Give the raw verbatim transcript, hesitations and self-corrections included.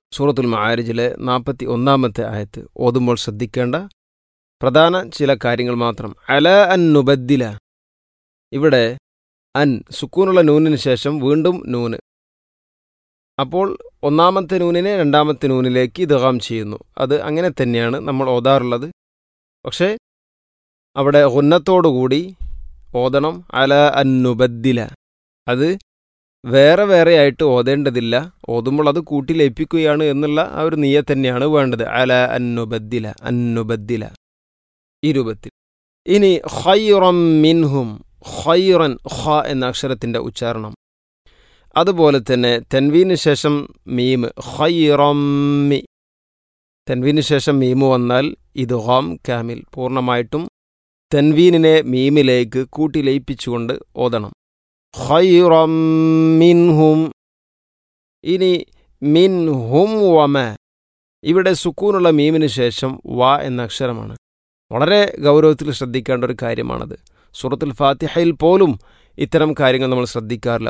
സൂറത്തുൽ മആരിജിലെ നാൽപ്പത്തി ഒന്നാമത്തെ ആയത്ത് ഓതുമ്പോൾ ശ്രദ്ധിക്കേണ്ട പ്രധാന ചില കാര്യങ്ങൾ മാത്രം. അല അൻ നുബദ്ദില, ഇവിടെ അൻ സുക്കൂനുള്ള നൂനിന് ശേഷം വീണ്ടും നൂന്. അപ്പോൾ ഒന്നാമത്തെ നൂനിനെ രണ്ടാമത്തെ നൂനിലേക്ക് ഇദ്ഗാം ചെയ്യുന്നു. അത് അങ്ങനെ തന്നെയാണ് നമ്മൾ ഓതാറുള്ളത്. പക്ഷേ അവിടെ ഗുന്നത്തോടുകൂടി ഓതണം. അല അൻ നുബദ്ദില, അത് വേറെ വേറെ ആയിട്ട് ഓതേണ്ടതില്ല. ഓതുമ്പോൾ അത് കൂട്ടി ലയിപ്പിക്കുകയാണ് എന്നുള്ള ആ ഒരു നിയ്യത്ത് തന്നെയാണ് വേണ്ടത്. അല അൻ നുബദ്ദില, അൻ നുബദ്ദില ഈ രൂപത്തിൽ. ഇനി ഖൈറം മിൻഹും, ഖൈറൻ ഖ എന്ന അക്ഷരത്തിൻ്റെ ഉച്ചാരണം. അതുപോലെ തന്നെ തെൻവീന് ശേഷം മീം, ഖൈറമ്മി. തെൻവീന് ശേഷം മീമ് വന്നാൽ ഇദ്ഗാം കാമിൽ, പൂർണ്ണമായിട്ടും തെൻവീനിനെ മീമിലേക്ക് കൂട്ടി ലയിപ്പിച്ചുകൊണ്ട് ഓതണം. ഖൈറം മിൻഹും. ഇനി മിൻഹും വമ, ഇവിടെ സുക്കൂനുള്ള മീമിന് ശേഷം വ എന്ന അക്ഷരമാണ്. വളരെ ഗൗരവത്തിൽ ശ്രദ്ധിക്കേണ്ട ഒരു കാര്യമാണത്. സൂറത്തുൽ ഫാത്തിഹയിൽ പോലും ഇത്തരം കാര്യങ്ങൾ നമ്മൾ ശ്രദ്ധിക്കാറില്ല.